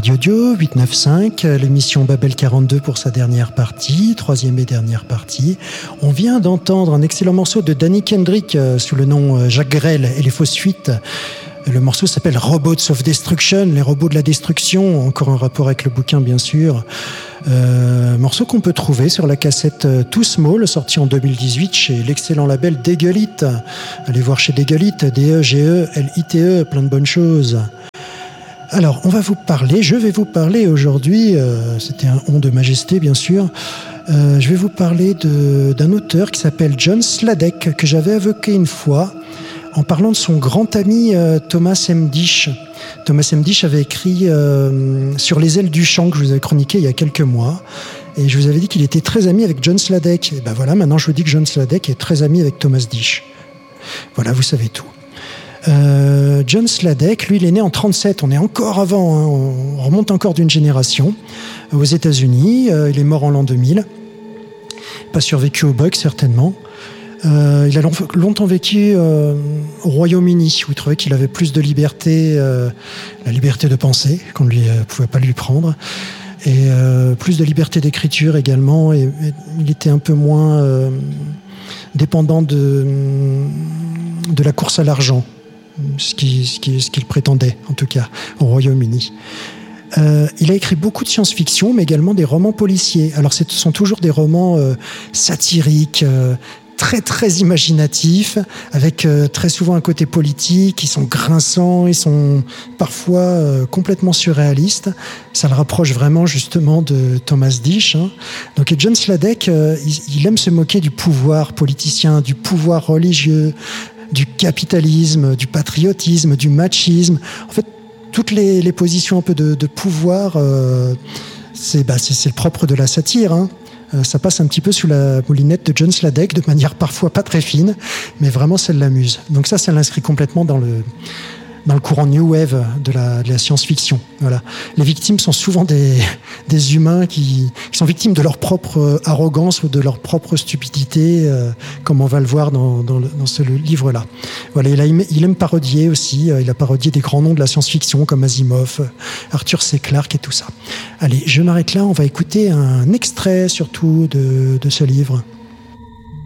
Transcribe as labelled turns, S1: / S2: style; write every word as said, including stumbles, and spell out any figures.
S1: Radio Dio, huit neuf cinq, l'émission Babel quarante-deux pour sa dernière partie, troisième et dernière partie. On vient d'entendre un excellent morceau de Danny Kendrick sous le nom Jacques Grel et les fausses suites. Le morceau s'appelle Robots of Destruction, les robots de la destruction, encore un rapport avec le bouquin bien sûr. Euh, morceau qu'on peut trouver sur la cassette Too Small, sortie en deux mille dix-huit chez l'excellent label Degulit. Allez voir chez Degulit, D E G E L I T E, plein de bonnes choses. Alors, on va vous parler, je vais vous parler aujourd'hui, euh, c'était un on de majesté bien sûr, euh, je vais vous parler de, d'un auteur qui s'appelle John Sladek, que j'avais évoqué une fois, en parlant de son grand ami euh, Thomas M. Disch. Thomas M. Disch avait écrit euh, Sur les ailes du chant, que je vous avais chroniqué il y a quelques mois, et je vous avais dit qu'il était très ami avec John Sladek. Et ben voilà, maintenant je vous dis que John Sladek est très ami avec Thomas Disch. Voilà, vous savez tout. Euh, John Sladek, lui, il est né en trente-sept. On est encore avant, hein, on remonte encore d'une génération. Aux États-Unis, euh, il est mort en l'an deux mille. Pas survécu au bug, certainement. Euh, il a long, longtemps vécu euh, au Royaume-Uni, où il trouvait qu'il avait plus de liberté, euh, la liberté de penser, qu'on ne euh, pouvait pas lui prendre, et euh, plus de liberté d'écriture également. Et, et il était un peu moins euh, dépendant de, de la course à l'argent. Ce, qui, ce, qui, ce qu'il prétendait, en tout cas, au Royaume-Uni. Euh, il a écrit beaucoup de science-fiction, mais également des romans policiers. Alors, ce sont toujours des romans euh, satiriques, euh, très, très imaginatifs, avec euh, très souvent un côté politique. Ils sont grinçants, ils sont parfois euh, complètement surréalistes. Ça le rapproche vraiment, justement, de Thomas Disch. Hein. Donc, John Sladek, euh, il, il aime se moquer du pouvoir politicien, du pouvoir religieux, du capitalisme, du patriotisme, du machisme. En fait, toutes les, les positions un peu de, de pouvoir, euh, c'est, bah, c'est, c'est le propre de la satire. Hein. Euh, ça passe un petit peu sous la moulinette de John Sladek, de manière parfois pas très fine, mais vraiment ça l'amuse. Donc ça, ça l'inscrit complètement dans le, dans le courant New Wave de la, de la science-fiction. Voilà. Les victimes sont souvent des, des humains qui, qui sont victimes de leur propre arrogance ou de leur propre stupidité, euh, comme on va le voir dans, dans, le, dans ce livre-là. Voilà, il, a, il aime parodier aussi, euh, il a parodié des grands noms de la science-fiction comme Asimov, Arthur C. Clarke et tout ça. Allez, je m'arrête là, on va écouter un extrait surtout de, de ce livre.